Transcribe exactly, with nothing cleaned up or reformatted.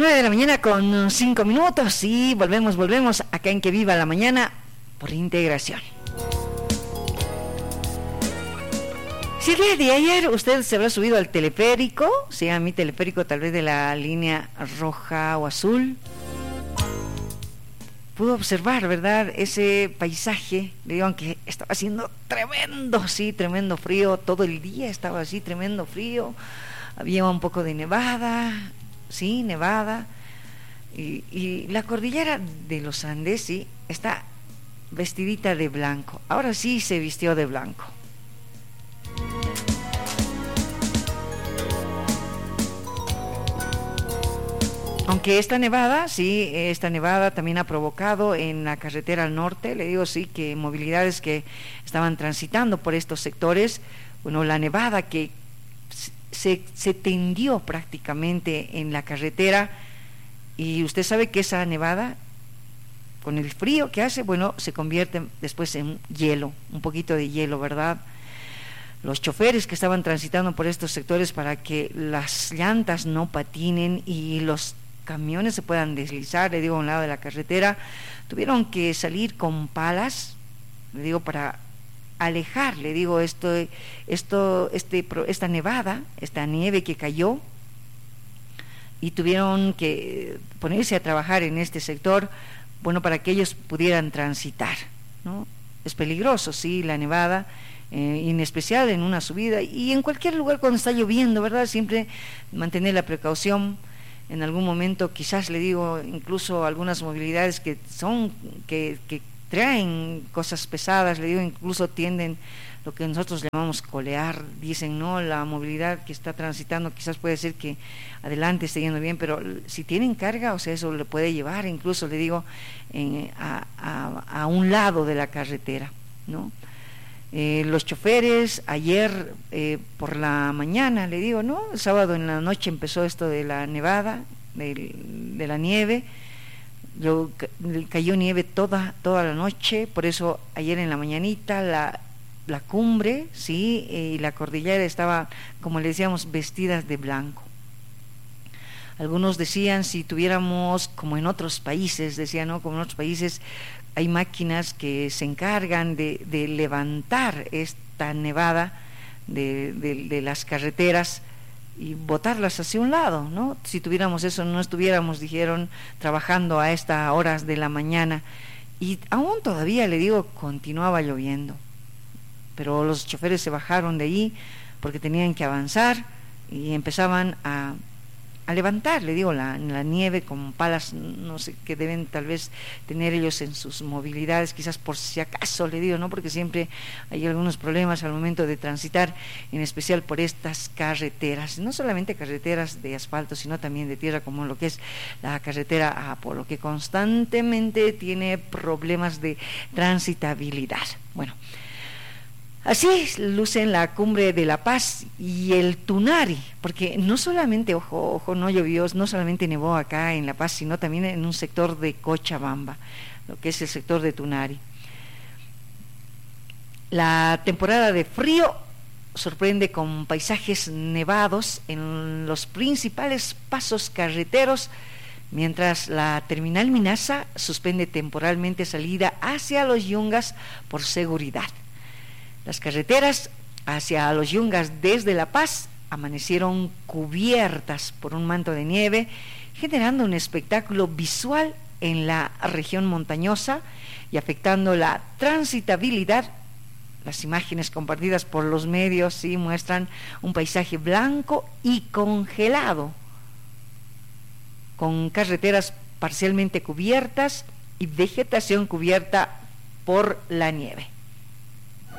nueve de la mañana con cinco minutos y volvemos, volvemos acá en Que Viva la Mañana por Integración. Si el día de ayer usted se habrá subido al teleférico, sí, a mi teleférico tal vez de la línea roja o azul, pudo observar, ¿verdad?, ese paisaje. Le digo, aunque estaba haciendo tremendo, sí, tremendo frío, todo el día estaba así, tremendo frío, había un poco de nevada, sí, nevada, y, y la cordillera de los Andes, sí, está vestidita de blanco, ahora sí se vistió de blanco. Aunque esta nevada, sí, esta nevada también ha provocado en la carretera al norte, le digo, sí, que movilidades que estaban transitando por estos sectores, bueno, la nevada que se, se tendió prácticamente en la carretera, y usted sabe que esa nevada, con el frío que hace, bueno, se convierte después en hielo, un poquito de hielo, ¿verdad? Los choferes que estaban transitando por estos sectores para que las llantas no patinen y los camiones se puedan deslizar, le digo, a un lado de la carretera, tuvieron que salir con palas, le digo, para alejar, le digo, esto, esto, este, esta nevada, esta nieve que cayó, y tuvieron que ponerse a trabajar en este sector, bueno, para que ellos pudieran transitar, ¿no? Es peligroso, sí, la nevada, eh, en especial en una subida, y en cualquier lugar cuando está lloviendo, ¿verdad? Siempre mantener la precaución. En algún momento quizás, le digo, incluso algunas movilidades que son, que, que traen cosas pesadas, le digo, incluso tienden lo que nosotros llamamos colear, dicen, no, la movilidad que está transitando quizás puede ser que adelante esté yendo bien, pero si tienen carga, o sea, eso le puede llevar incluso, le digo, en, a, a, a un lado de la carretera, ¿no? Eh, los choferes ayer eh, por la mañana, le digo, ¿no? El sábado en la noche empezó esto de la nevada, de, de la nieve, yo, cayó nieve toda, toda la noche, por eso ayer en la mañanita la, la cumbre, sí, y la cordillera estaba, como le decíamos, vestidas de blanco. Algunos decían, si tuviéramos, como en otros países, decían, ¿no? Como en otros países, hay máquinas que se encargan de, de levantar esta nevada de, de, de las carreteras y botarlas hacia un lado, ¿no? Si tuviéramos eso, no estuviéramos, dijeron, trabajando a estas horas de la mañana. Y aún todavía, le digo, continuaba lloviendo. Pero los choferes se bajaron de ahí porque tenían que avanzar y empezaban a... a levantar, le digo, la, la nieve con palas, no sé, que deben tal vez tener ellos en sus movilidades, quizás por si acaso, le digo, ¿no? Porque siempre hay algunos problemas al momento de transitar, en especial por estas carreteras, no solamente carreteras de asfalto, sino también de tierra, como lo que es la carretera a Apolo, que constantemente tiene problemas de transitabilidad. Bueno, así luce en la cumbre de La Paz y el Tunari, porque no solamente, ojo, ojo, no llovió, no solamente nevó acá en La Paz, sino también en un sector de Cochabamba, lo que es el sector de Tunari. La temporada de frío sorprende con paisajes nevados en los principales pasos carreteros, mientras la terminal Minaza suspende temporalmente salida hacia los Yungas por seguridad. Las carreteras hacia los Yungas desde La Paz amanecieron cubiertas por un manto de nieve, generando un espectáculo visual en la región montañosa y afectando la transitabilidad. Las imágenes compartidas por los medios sí muestran un paisaje blanco y congelado, con carreteras parcialmente cubiertas y vegetación cubierta por la nieve.